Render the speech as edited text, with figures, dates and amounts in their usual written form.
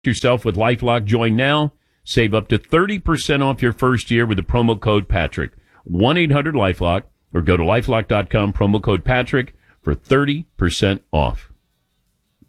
yourself with LifeLock. Join now. Save up to 30% off your first year with the promo code Patrick. 1-800-LifeLock or go to LifeLock.com, promo code Patrick for 30% off.